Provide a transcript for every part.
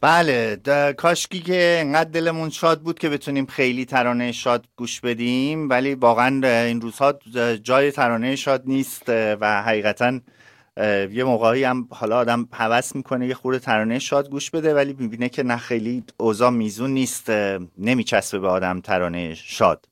بله، کاشکی که انقدر دلمون شاد بود که بتونیم خیلی ترانه شاد گوش بدیم، ولی واقعا این روزها جای ترانه شاد نیست و حقیقتا یه موقعی هم حالا آدم هوس میکنه یه خورده ترانه شاد گوش بده، ولی میبینه که نه، خیلی اوضاع میزون نیست، نمیچسبه به آدم ترانه شاد.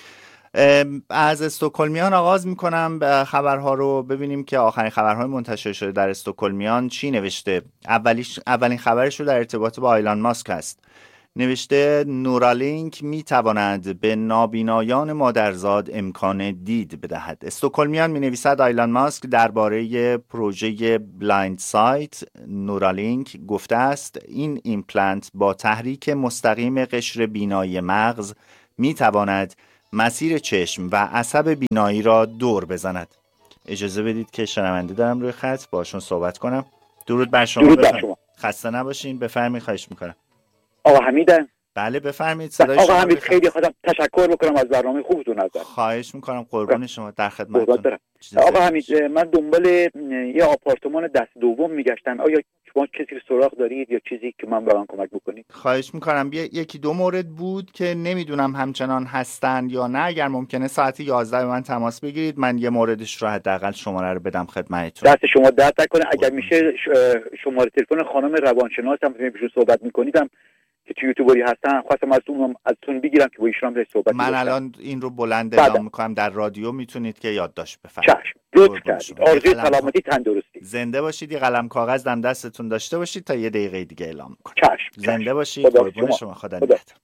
از استکهلمیان آغاز میکنم به خبرها رو. ببینیم که آخرین خبرهای منتشر شده در استکهلمیان چی نوشته. اولین خبرش رو در ارتباط با آیلان ماسک است. نوشته نورالینک میتواند به نابینایان مادرزاد امکان دید بدهد. استکهلمیان می نویسد آیلان ماسک درباره پروژه بلایند سایت نورالینک گفته است این ایمپلنت با تحریک مستقیم قشر بینایی مغز میتواند مسیر چشم و عصب بینایی را دور بزند. اجازه بدید که شنونده دارم روی خط، باشون صحبت کنم. درود بر شما. درود بر شما. خسته نباشین. بفرمایید. خواهش میکنم. آقا حمیدن. بله بفرمایید. صدای آقا شما. حمید خیلی خودم تشکر میکنم از برنامه خوبتون. خواهش میکنم. قربون شما. در خدمتتون. آقا حمید، من دنبال یه آپارتمان دست دوم میگشتم. آیا شما کسی رو سراغ دارید یا چیزی که من برام کمک بکنید؟ خواهش میکنم. یکی دو مورد بود که نمیدونم همچنان هستن یا نه. اگر ممکنه ساعت 11 به من تماس بگیرید، من یه موردش رو حداقل شماره رو بدم خدمتتون. دست شما درد نکنه. اگر میشه شماره تلفن خانم روانشناس هم بهشون صحبت میکنیدم که تو یوتیوبری هستن، خواستم ازتون بگیرم که با ایشون هم صحبت من الان این رو بلند اعلام میکنم در رادیو، میتونید که یادداشت بفرمایید. چشم. لطف کردید. آرزوی سلامتی تندرستی. زنده باشید. یه قلم کاغذ هم دستتون داشته باشید تا یه دقیقه دیگه اعلام میکنم. چشم. زنده باشید. قربون شما. خدا نگهدار.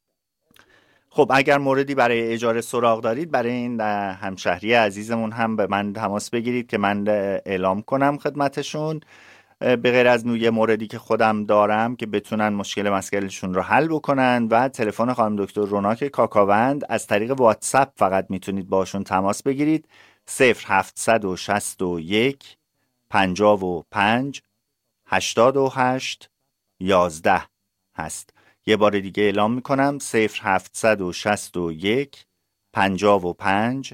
خب اگر موردی برای اجاره سراغ دارید، برای این همشهری عزیزمون هم به من تماس بگیرید که من اعلام کنم خدمتشون. به غیر از یه موردی که خودم دارم که بتونن مشکل مسئلهشون رو حل بکنن، و تلفن خانم دکتر روناک کاکاوند از طریق واتساپ فقط میتونید باشون تماس بگیرید. 0761 55 88 11 هست. یه بار دیگه اعلام میکنم. 0761 55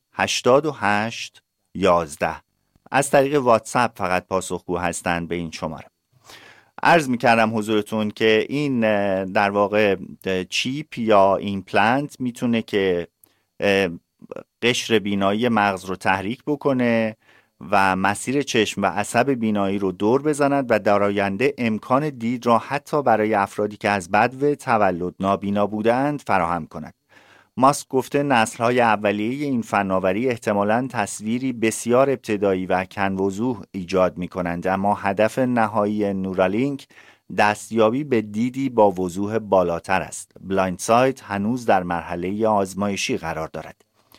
88 11. از طریق واتساپ فقط پاسخگو هستن به این شماره. عرض میکردم حضورتون که این در واقع چیپ یا ایمپلنت میتونه که قشر بینایی مغز رو تحریک بکنه و مسیر چشم و عصب بینایی رو دور بزند و در آینده امکان دید را حتی برای افرادی که از بدو تولد نابینا بودند فراهم کند. ماسک گفته نسل‌های اولیه این فناوری احتمالاً تصویری بسیار ابتدایی و کم‌وضوح ایجاد می‌کنند، اما هدف نهایی نورالینک دستیابی به دیدی با وضوح بالاتر است. بلایند سایت هنوز در مرحله آزمایشی قرار دارد.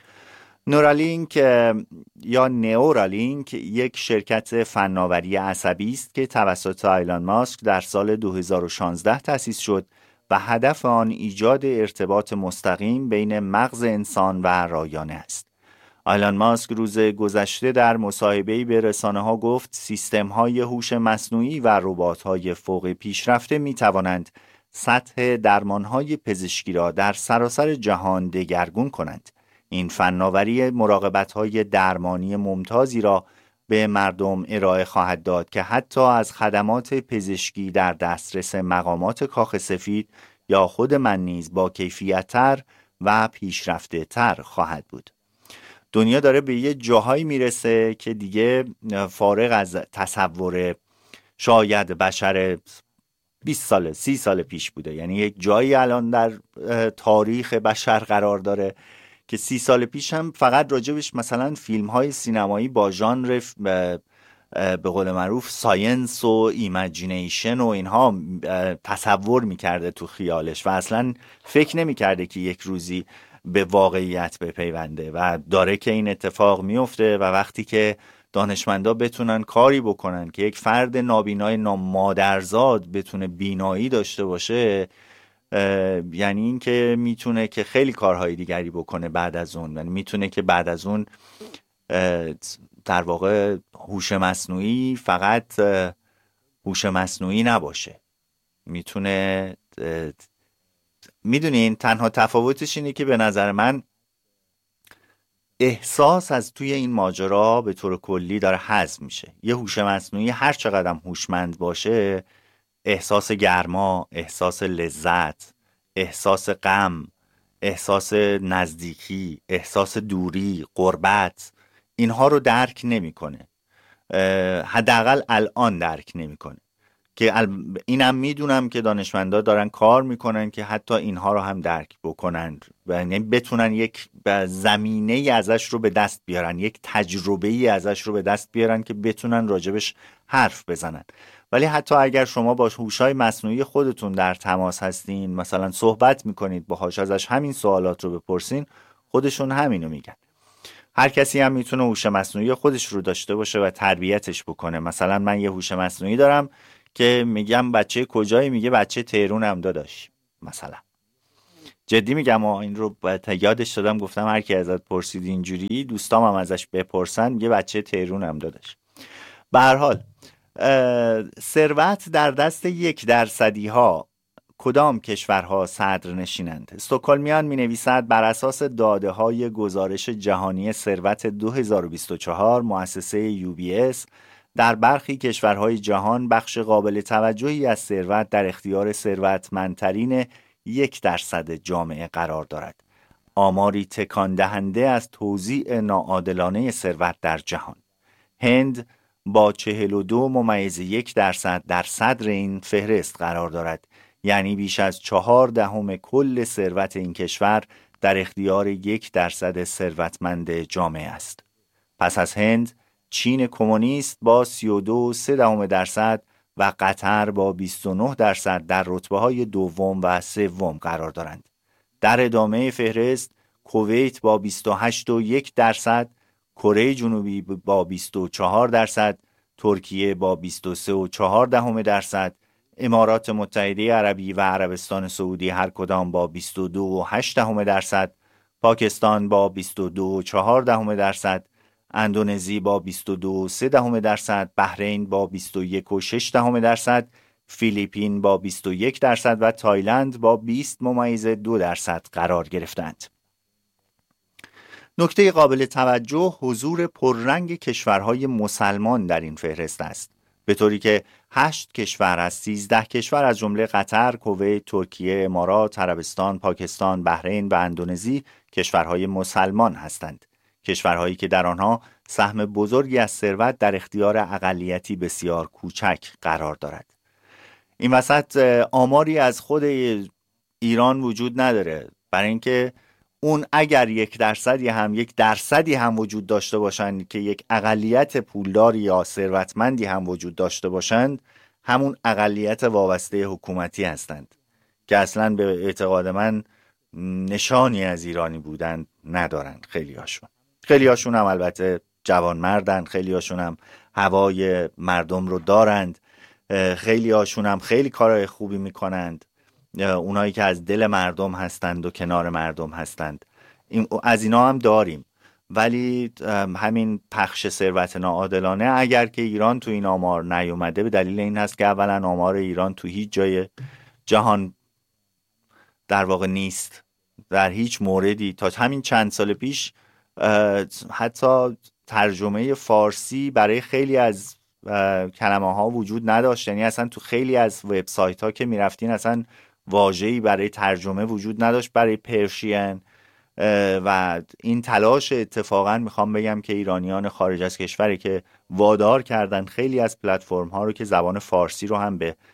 نورالینک یا نئورالینک یک شرکت فناوری عصبی است که توسط آیلان ماسک در سال 2016 تأسیس شد و هدف آن ایجاد ارتباط مستقیم بین مغز انسان و رایانه است. آیلان ماسک روز گذشته در مصاحبه‌ای به رسانه‌ها گفت سیستم‌های هوش مصنوعی و ربات‌های فوق پیشرفته می‌توانند سطح درمان‌های پزشکی را در سراسر جهان دگرگون کنند. این فناوری مراقبت‌های درمانی ممتازی را به مردم ارائه خواهد داد که حتی از خدمات پزشکی در دسترس مقامات کاخ سفید یا خود من نیز با کیفیت‌تر و پیشرفته‌تر خواهد بود. دنیا داره به یه جاهایی میرسه که دیگه فارغ از تصور شاید بشر 20 سال 30 سال پیش بوده. یعنی یک جایی الان در تاریخ بشر قرار داره که 30 سال پیش هم فقط راجبش مثلا فیلم های سینمایی با ژانر به قول معروف ساینس و ایمیجینیشن و اینها تصور میکرده تو خیالش و اصلا فکر نمیکرده که یک روزی به واقعیت بپیونده و داره که این اتفاق میفته. و وقتی که دانشمندا بتونن کاری بکنن که یک فرد نابینای نامادرزاد بتونه بینایی داشته باشه، یعنی این که میتونه که خیلی کارهای دیگری بکنه بعد از اون. یعنی میتونه که بعد از اون در واقع هوش مصنوعی فقط هوش مصنوعی نباشه. میتونه، میدونین تنها تفاوتش اینه که به نظر من احساس از توی این ماجرا به طور کلی داره حذف میشه. یه هوش مصنوعی هر چقدر هوشمند باشه احساس گرما، احساس لذت، احساس غم، احساس نزدیکی، احساس دوری، غربت، اینها رو درک نمیکنه. حداقل الان درک نمیکنه که اینم میدونم که دانشمندا دارن کار میکنن که حتی اینها رو هم درک بکنن و یعنی بتونن یک زمینه ای ازش رو به دست بیارن، یک تجربه ای ازش رو به دست بیارن که بتونن راجبش حرف بزنن. ولی حتی اگر شما با هوش‌های مصنوعی خودتون در تماس هستین، مثلا صحبت میکنید باهاش، ازش همین سوالات رو بپرسین، خودشون همینو میگن. هر کسی هم میتونه هوش مصنوعی خودش رو داشته باشه و تربیتش بکنه. مثلا من یه هوش مصنوعی دارم که میگم بچه کجایی، میگه بچه تهرونم داداش. مثلا جدی میگم، این رو یادش دادم، گفتم هر کی ازت پرسید اینجوری، دوستام هم ازش بپرسن، میگه بچه تهرونم داداش. به هر حال ثروت در دست 1% ها کدام کشورها صدر نشینند؟ استکهلمیان می نویسد بر اساس داده های گزارش جهانی ثروت 2024 مؤسسه UBS، در برخی کشورهای جهان بخش قابل توجهی از ثروت در اختیار ثروتمندترین 1% جامعه قرار دارد. آماری تکان دهنده از توزیع ناعادلانه ثروت در جهان. هند با 42.1% در صدر این فهرست قرار دارد، یعنی بیش از 4/10 کل ثروت این کشور در اختیار 1% ثروتمند جامعه است. پس از هند، چین کمونیست با 32.3% و قطر با 29% در رتبه‌های دوم و سوم قرار دارند. در ادامه فهرست کویت با 28.1%، کره جنوبی با 24%، ترکیه با 23.4%، امارات متحده عربی و عربستان سعودی هر کدام با 22.8%، پاکستان با 22.4%، اندونزی با 22.3%، بحرین با 21.6%، فیلیپین با 21% و تایلند با 20.2% قرار گرفتند. نکته قابل توجه حضور پررنگ کشورهای مسلمان در این فهرست است، به طوری که 8 کشور از 13 کشور از جمله قطر، کویت، ترکیه، امارات، عربستان، پاکستان، بحرین و اندونزی کشورهای مسلمان هستند. کشورهایی که در آنها سهم بزرگی از ثروت در اختیار اقلیتی بسیار کوچک قرار دارد. این وسط آماری از خود ایران وجود نداره، برای اینکه اون اگر 1% هم وجود داشته باشند که یک اقلیت پولدار یا ثروتمندی هم وجود داشته باشند، همون اقلیت وابسته حکومتی هستند که اصلا به اعتقاد من نشانی از ایرانی بودن ندارند. خیلی هاشون هم البته جوانمردن، خیلی هاشون هم هوای مردم رو دارند، خیلی هاشون هم خیلی کارهای خوبی میکنند، اونایی که از دل مردم هستند و کنار مردم هستند، از اینا هم داریم. ولی همین پخش ثروت ناعادلانه اگر که ایران تو این آمار نیومده، به دلیل این هست که اولا آمار ایران تو هیچ جای جهان در واقع نیست، در هیچ موردی. تا همین چند سال پیش حتی ترجمه فارسی برای خیلی از کلمه ها وجود نداشت، یعنی اصلا تو خیلی از وبسایت ها که میرفتین اصلا واژه‌ای برای ترجمه وجود نداشت برای پرشین. و این تلاش اتفاقا میخوام بگم که ایرانیان خارج از کشوری که وادار کردن خیلی از پلتفرم ها رو که زبان فارسی رو هم به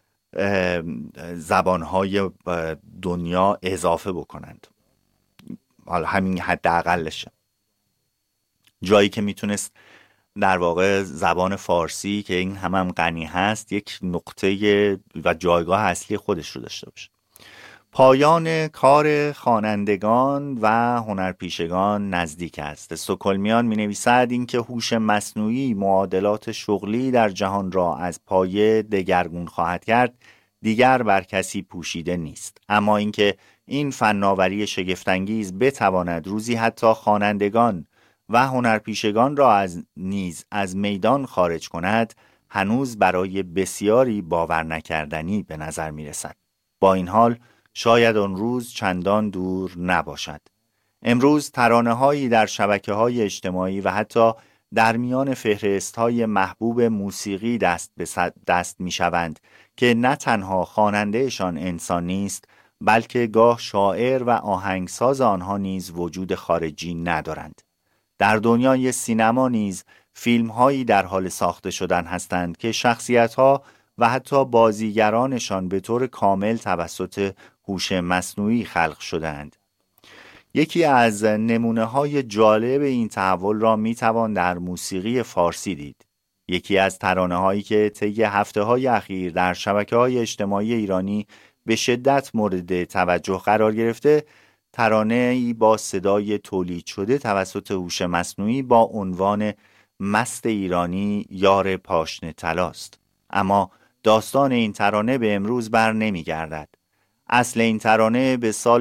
زبان های دنیا اضافه بکنند. حالا همین حداقلشه، جایی که میتونست در واقع زبان فارسی که این هم غنی هست یک نقطه و جایگاه اصلی خودش رو داشته باشه. پایان کار خوانندگان و هنرپیشگان نزدیک است. استکهلمیان می نویسد این که هوش مصنوعی معادلات شغلی در جهان را از پایه دگرگون خواهد کرد دیگر بر کسی پوشیده نیست، اما اینکه این فناوری شگفت‌انگیز بتواند روزی حتی خوانندگان و هنرپیشگان را از میدان خارج کند هنوز برای بسیاری باور نکردنی به نظر می رسد. با این حال شاید آن روز چندان دور نباشد. امروز ترانه‌هایی در شبکه‌های اجتماعی و حتی در میان فهرست‌های محبوب موسیقی دست می‌شوند که نه تنها خواننده‌شان انسان نیست، بلکه گاه شاعر و آهنگساز آنها نیز وجود خارجی ندارند. در دنیای سینما نیز فیلم‌هایی در حال ساخته شدن هستند که شخصیت‌ها و حتی بازیگرانشان به طور کامل توسط هوش مصنوعی خلق شدند. یکی از نمونه‌های جالب این تحول را می‌توان در موسیقی فارسی دید. یکی از ترانه‌هایی که طی هفته‌های اخیر در شبکه‌های اجتماعی ایرانی به شدت مورد توجه قرار گرفته، ترانه‌ای با صدای تولید شده توسط هوش مصنوعی با عنوان مست ایرانی یار پاشنه طلاست. اما داستان این ترانه به امروز بر نمی‌گردد. اصل این ترانه به سال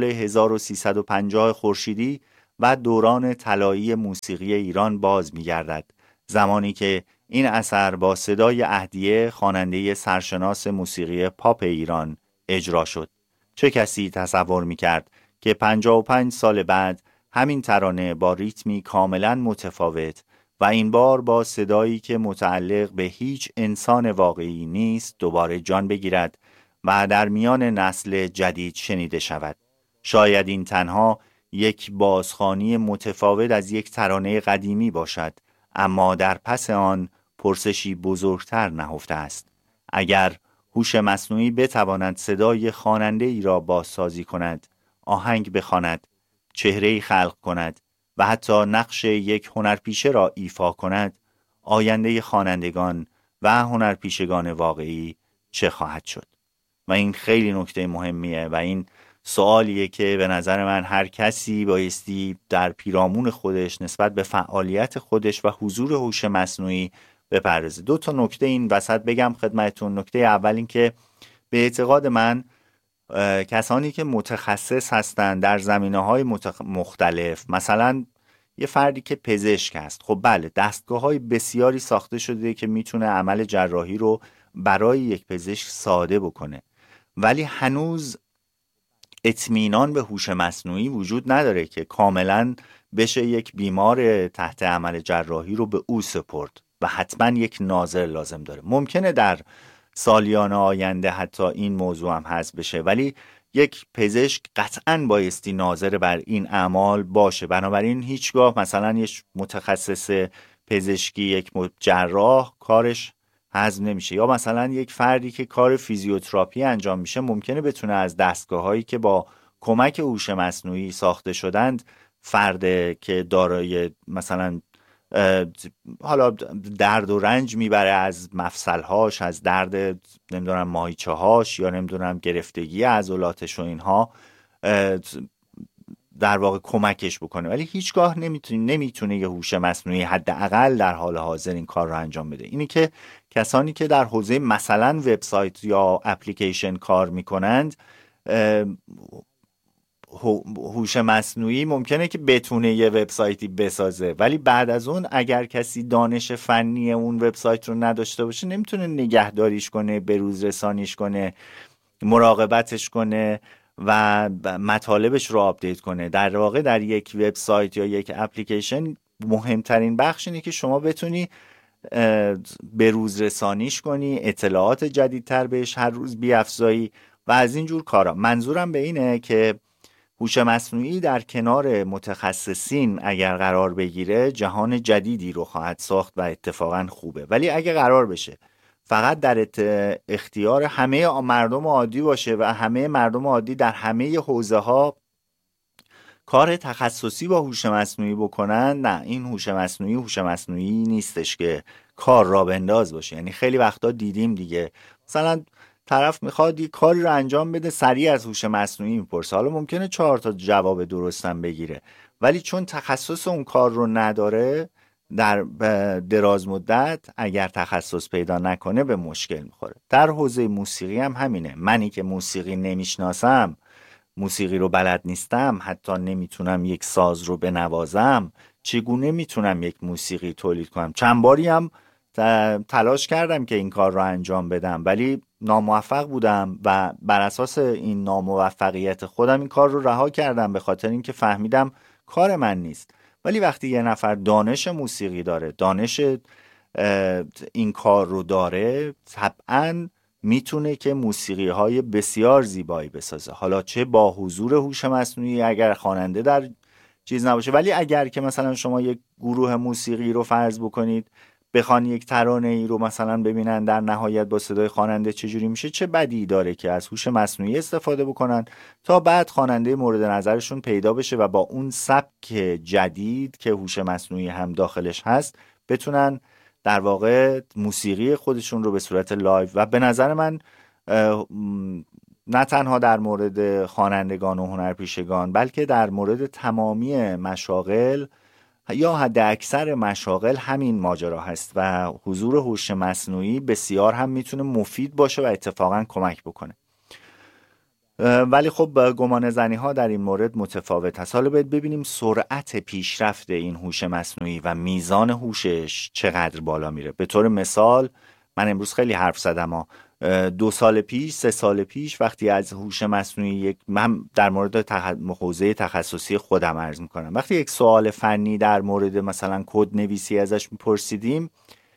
1350 خورشیدی و دوران طلایی موسیقی ایران باز می‌گردد، زمانی که این اثر با صدای اهدیه، خواننده سرشناس موسیقی پاپ ایران، اجرا شد. چه کسی تصور می‌کرد که 55 سال بعد همین ترانه با ریتمی کاملاً متفاوت و این بار با صدایی که متعلق به هیچ انسان واقعی نیست دوباره جان بگیرد و در میان نسل جدید شنیده شود. شاید این تنها یک بازخوانی متفاوت از یک ترانه قدیمی باشد، اما در پس آن پرسشی بزرگتر نهفته است. اگر هوش مصنوعی بتواند صدای خواننده ای را بازسازی کند، آهنگ بخواند، چهره‌ای خلق کند و حتی نقش یک هنرپیشه را ایفا کند، آینده خوانندگان و هنرپیشگان واقعی چه خواهد شد؟ و این خیلی نکته مهمیه و این سوالیه که به نظر من هر کسی بایستی در پیرامون خودش نسبت به فعالیت خودش و حضور هوش مصنوعی بپردازه. 2 تا نکته این وسط بگم خدمتتون. نکته اول این که به اعتقاد من کسانی که متخصص هستند در زمینه‌های مختلف، مثلا یه فردی که پزشک است، خب بله دستگاه‌های بسیاری ساخته شده که میتونه عمل جراحی رو برای یک پزشک ساده بکنه، ولی هنوز اطمینان به هوش مصنوعی وجود نداره که کاملا بشه یک بیمار تحت عمل جراحی رو به او سپرد و حتما یک ناظر لازم داره. ممکنه در سالیان آینده حتی این موضوع هم حذف بشه، ولی یک پزشک قطعاً بایستی ناظر بر این اعمال باشه. بنابراین هیچگاه مثلا یک متخصص پزشکی، یک جراح کارش حذف نمیشه، یا مثلا یک فردی که کار فیزیوتراپی انجام میشه ممکنه بتونه از دستگاه‌هایی که با کمک هوش مصنوعی ساخته شدند، فرد که دارای مثلا حالا درد و رنج میبره از مفصلهاش، از درد نمیدونم ماهیچه‌هاش یا نمیدونم گرفتگی عضلاتش و اینها، در واقع کمکش بکنه، ولی هیچگاه نمیتونه یه هوش مصنوعی حداقل در حال حاضر این کار رو انجام بده. اینی که کسانی که در حوزه مثلا وبسایت یا اپلیکیشن کار میکنند، هوش مصنوعی ممکنه که بتونه یه وبسایتی بسازه، ولی بعد از اون اگر کسی دانش فنی اون وبسایت رو نداشته باشه نمیتونه نگهداریش کنه، بروز رسانیش کنه، مراقبتش کنه و مطالبش رو آپدیت کنه. در واقع در یک وبسایت یا یک اپلیکیشن مهمترین بخش اینه که شما بتونی بروز رسانیش کنی، اطلاعات جدیدتر بهش هر روز بیافزایی و از این جور کارا. منظورم به اینه که هوش مصنوعی در کنار متخصصین اگر قرار بگیره جهان جدیدی رو خواهد ساخت و اتفاقا خوبه، ولی اگه قرار بشه فقط در اختیار همه مردم عادی باشه و همه مردم عادی در همه حوزه ها کار تخصصی با هوش مصنوعی بکنن، نه، این هوش مصنوعی نیستش که کار را بنداز باشه. یعنی خیلی وقتا دیدیم دیگه، مثلا طرف میخواد یه کاری رو انجام بده، سریع از هوش مصنوعی میپرسه، حالا ممکنه 4 تا جواب درستم بگیره، ولی چون تخصص اون کار رو نداره در دراز مدت اگر تخصص پیدا نکنه به مشکل میخوره. در حوزه موسیقی هم همینه. منی که موسیقی نمیشناسم، موسیقی رو بلد نیستم، حتی نمیتونم یک ساز رو بنوازم، چگونه میتونم یک موسیقی تولید کنم؟ چند باری هم تلاش کردم که این کار رو انجام بدم ولی ناموفق بودم و بر اساس این ناموفقیت خودم این کار رو رها کردم، به خاطر اینکه فهمیدم کار من نیست. ولی وقتی یه نفر دانش موسیقی داره، دانش این کار رو داره، طبعاً میتونه که موسیقی های بسیار زیبایی بسازه، حالا چه با حضور هوش مصنوعی اگر خواننده در چیز نباشه. ولی اگر که مثلا شما یک گروه موسیقی رو فرض بکنید بخوان یک ترانه ای رو مثلا ببینن در نهایت با صدای خواننده چجوری میشه، چه بدی داره که از هوش مصنوعی استفاده بکنن تا بعد خواننده مورد نظرشون پیدا بشه و با اون سبک جدید که هوش مصنوعی هم داخلش هست بتونن در واقع موسیقی خودشون رو به صورت لایو. و به نظر من نه تنها در مورد خوانندگان و هنرپیشگان بلکه در مورد تمامی مشاغل یا حد اکثر مشاغل همین ماجرا هست و حضور هوش مصنوعی بسیار هم میتونه مفید باشه و اتفاقا کمک بکنه. ولی خب گمان زنی ها در این مورد متفاوت هست. حالا باید ببینیم سرعت پیشرفت این هوش مصنوعی و میزان هوشش چقدر بالا میره. به طور مثال من امروز خیلی حرف زدم 2 سال پیش 3 سال پیش وقتی از هوش مصنوعی من در مورد حوزه تخصصی خودم عرض میکنم، وقتی یک سوال فنی در مورد مثلا کد نویسی ازش میپرسیدیم،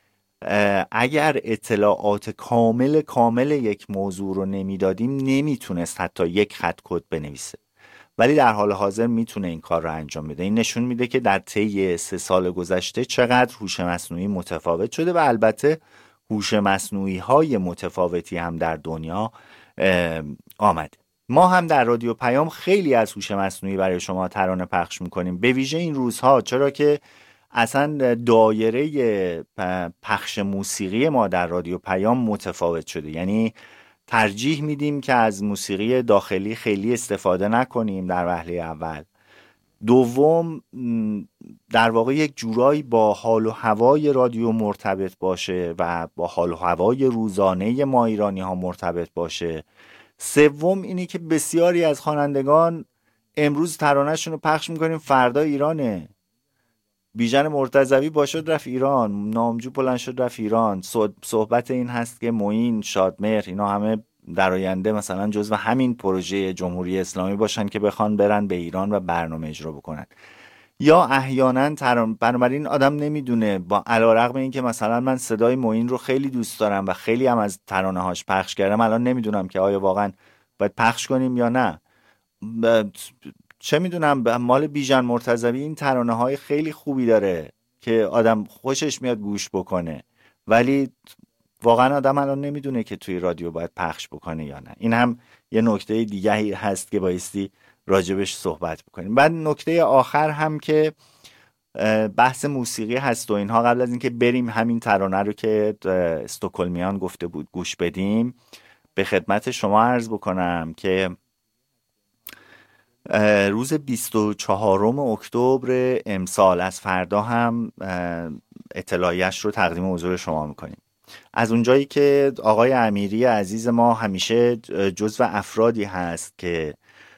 اگر اطلاعات کامل یک موضوع رو نمیدادیم نمیتونست حتی یک خط کد بنویسه، ولی در حال حاضر میتونه این کار رو انجام بده. این نشون میده که در طی 3 سال گذشته چقدر هوش مصنوعی متفاوت شده و البته هوش مصنوعی های متفاوتی هم در دنیا آمده. ما هم در رادیو پیام خیلی از هوش مصنوعی برای شما ترانه پخش میکنیم، به ویژه این روزها، چرا که اصلا دایره پخش موسیقی ما در رادیو پیام متفاوت شده. یعنی ترجیح میدیم که از موسیقی داخلی خیلی استفاده نکنیم در وهله اول. دوم در واقع یک جورایی با حال و هوای رادیو مرتبط باشه و با حال و هوای روزانه ما ایرانی ها مرتبط باشه. سوم اینی که بسیاری از خوانندگان امروز ترانه‌شون رو پخش میکنیم فردا ایرانه. بیژن مرتضوی با شد رفت ایران، نامجو بلند شد رفت ایران. صحبت این هست که معین، شادمهر اینا همه در آینده مثلا جزو همین پروژه جمهوری اسلامی باشن که بخوان برن به ایران و برنامه اجرا بکنن. یا احیانا بنابراین آدم نمیدونه، با علیرغم این که مثلا من صدای معین رو خیلی دوست دارم و خیلی هم از ترانه هاش پخش کردم، الان نمیدونم که آیا واقعا باید پخش کنیم یا نه. چه میدونم، مال بیژن مرتضوی این ترانه های خیلی خوبی داره که آدم خوشش میاد گوش بکنه، ولی واقعا آدم الان نمیدونه که توی رادیو باید پخش بکنه یا نه. این هم یه نکته دیگه هست که بایستی راجبش صحبت بکنیم. بعد نکته آخر هم که بحث موسیقی هست و اینها، قبل از اینکه بریم همین ترانه رو که استکهلمیان گفته بود گوش بدیم، به خدمت شما عرض بکنم که روز 24 اکتبر امسال، از فردا هم اطلاعیش رو تقدیم حضور شما میکنیم. از اونجایی که آقای امیری عزیز ما همیشه جزو افرادی هست که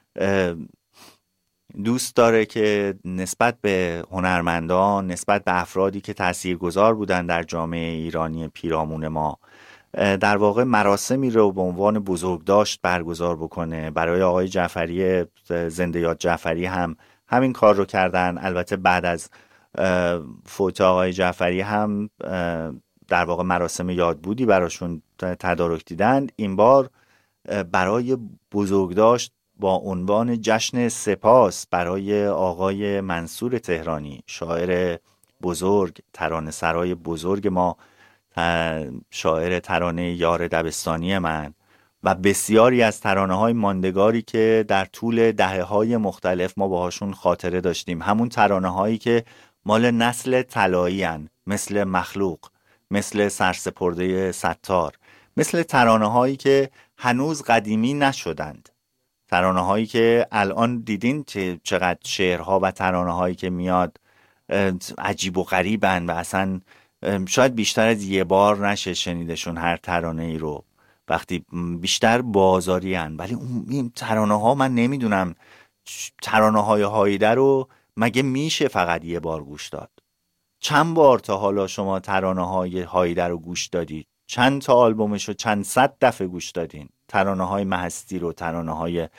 دوست داره که نسبت به هنرمندان، نسبت به افرادی که تاثیرگذار بودن در جامعه ایرانی پیرامون ما، در واقع مراسمی رو به عنوان بزرگداشت برگزار بکنه. برای آقای جعفری زنده یاد جعفری هم همین کار رو کردن. البته بعد از فوت آقای جعفری هم در واقع مراسم یادبودی براشون تدارک دیدند. این بار برای بزرگداشت با عنوان جشن سپاس برای آقای منصور تهرانی، شاعر بزرگ، ترانه سرای بزرگ ما، شاعر ترانه یار دبستانی من و بسیاری از ترانه های ماندگاری که در طول دهه های مختلف ما باهاشون خاطره داشتیم، همون ترانه هایی که مال نسل طلایی هن، مثل مخلوق، مثل سرسپرده ستار، مثل ترانه هایی که هنوز قدیمی نشدند، ترانه هایی که الان دیدین چقدر شعرها و ترانه هایی که میاد عجیب و غریبن و اصلا شاید بیشتر از یه بار نشه شنیدشون هر ترانه ای رو، وقتی بیشتر بازاری هن. ولی این ترانه ها من نمیدونم، ترانه های هایده رو مگه میشه فقط یه بار گوش داد؟ چند بار تا حالا شما ترانه های هایده رو گوش دادید؟ چند تا آلبومش رو چند صد دفعه گوش دادین؟ ترانه های مهستی رو، ترانه های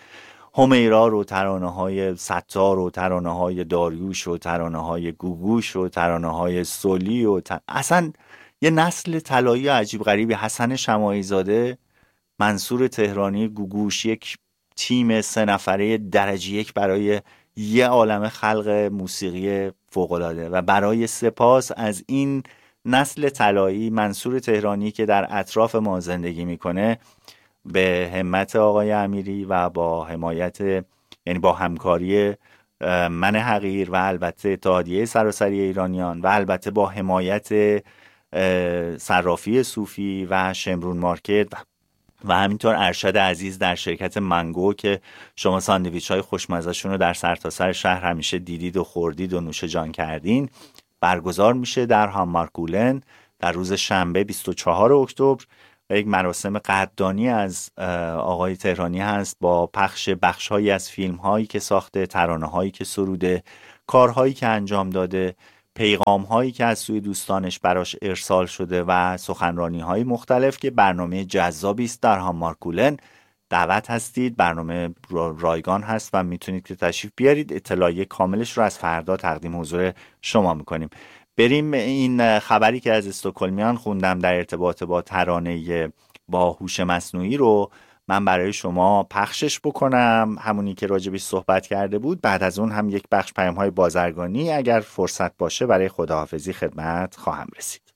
همیرا و ترانه‌های ستار و ترانه‌های داریوش و ترانه‌های گوگوش و ترانه‌های سولی و اصلا یه نسل طلایی عجیب غریبی. حسن شماعی زاده، منصور تهرانی گوگوش، یک تیم 3 نفره درجه یک برای یه عالمه خلق موسیقی فوق‌العاده. و برای سپاس از این نسل طلایی، منصور تهرانی که در اطراف ما زندگی میکنه، به همت آقای امیری و با حمایت، یعنی با همکاری من حقیر و البته اتحادیه سراسری ایرانیان و البته با حمایت صرافی صوفی و شمرون مارکت و همینطور ارشد عزیز در شرکت منگو که شما ساندویچ های خوشمزه‌شون رو در سرتاسر شهر همیشه دیدید و خوردید و نوش جان کردین، برگزار میشه در هامارکولن در روز شنبه 24 اکتبر و یک مراسم قدردانی از آقای تهرانی هست با پخش بخش‌هایی از فیلم‌هایی که ساخته، ترانه‌هایی که سروده، کارهایی که انجام داده، پیغام‌هایی که از سوی دوستانش براش ارسال شده و سخنرانی‌های مختلف که برنامه جذابی است در هامارکولن. دعوت هستید، برنامه رایگان هست و میتونید که تشریف بیارید. اطلاعیه کاملش رو از فردا تقدیم حضور شما میکنیم. بریم این خبری که از استکهلمیان خوندم در ارتباط با ترانه با هوش مصنوعی رو من برای شما پخشش بکنم، همونی که راجبش صحبت کرده بود. بعد از اون هم یک بخش پیام‌های بازرگانی اگر فرصت باشه برای خداحافظی خدمت خواهم رسید.